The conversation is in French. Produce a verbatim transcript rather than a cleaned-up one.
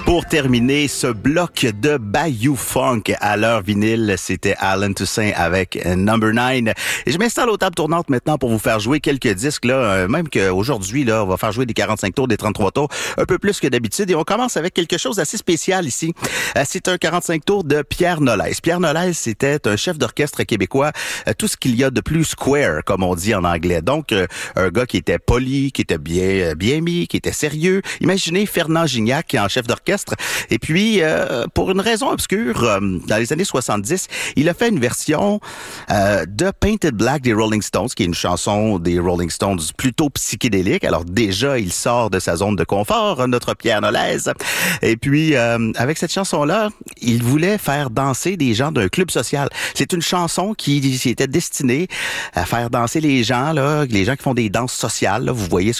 Pour terminer ce bloc de Bayou Funk à l'heure vinyle, c'était Alan Toussaint avec Number nine. Et je m'installe aux tables tournantes maintenant pour vous faire jouer quelques disques, là, même qu'aujourd'hui, là, on va faire jouer des quarante-cinq tours, des trente-trois tours, un peu plus que d'habitude. Et on commence avec quelque chose d'assez spécial ici. C'est un quarante-cinq tours de Pierre Nolès. Pierre Nolès, c'était un chef d'orchestre québécois, tout ce qu'il y a de plus square, comme on dit en anglais. Donc, un gars qui était poli, qui était bien, bien mis, qui était sérieux. Imaginez Fernand Gignac en chef d'orchestre. Et puis, euh, pour une raison obscure, euh, dans les années soixante-dix, il a fait une version euh, de Painted Black des Rolling Stones, qui est une chanson des Rolling Stones plutôt psychédélique. Alors déjà, il sort de sa zone de confort, notre Pierre Nolès. Et puis, euh, avec cette chanson-là, il voulait faire danser des gens d'un club social. C'est une chanson qui, qui était destinée à faire danser les gens, là, les gens qui font des danses sociales. Là. Vous voyez ce